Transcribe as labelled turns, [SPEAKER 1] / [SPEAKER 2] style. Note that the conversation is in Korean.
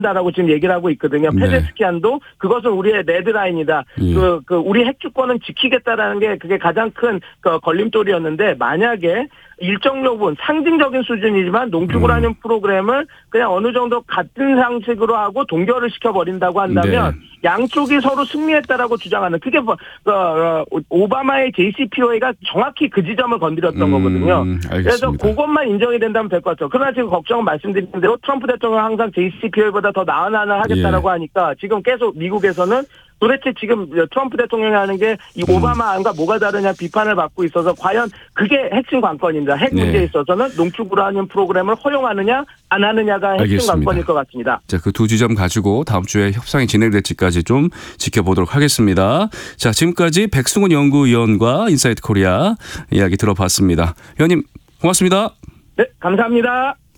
[SPEAKER 1] 다라고 지금 얘기를 하고 있거든요.
[SPEAKER 2] 네.
[SPEAKER 1] 페제스키안도 그것은 우리의 레드라인이다.
[SPEAKER 2] 예.
[SPEAKER 1] 우리 핵 주권은 지키겠다라는 게 그게 가장 큰 걸림돌이었는데 만약에 일정 부분 상징적인 수준이지만 농축 우라늄 프로그램을 그냥 어느 정도 같은 상식으로 하고 동결을 시켜버린다고 한다면
[SPEAKER 2] 네.
[SPEAKER 1] 양쪽이 서로 승리했다라고 주장하는 그게 오바마의 JCPOA가 정확히 그 지점을 건드렸던 거거든요.
[SPEAKER 2] 알겠습니다.
[SPEAKER 1] 그래서 그것만 인정이 된다면 될 것 같아요. 그러나 지금 걱정은 말씀드린 대로 트럼프 대통령은 항상 JCPOA보다 더 나은 안을 하겠다라고 하니까 지금 계속 미국에서는 도대체 지금 트럼프 대통령이 하는 게 이 오바마 안과 뭐가 다르냐 비판을 받고 있어서 과연 그게 핵심 관건입니다. 핵 문제에 있어서는 농축 우라늄 프로그램을 허용하느냐 안 하느냐가 핵심
[SPEAKER 2] 알겠습니다.
[SPEAKER 1] 관건일 것 같습니다.
[SPEAKER 2] 자, 그 두 지점 가지고 다음 주에 협상이 진행될지까지 좀 지켜보도록 하겠습니다. 자, 지금까지 백승훈 연구위원과 인사이트 코리아 이야기 들어봤습니다. 의원님 고맙습니다.
[SPEAKER 1] 네, 감사합니다.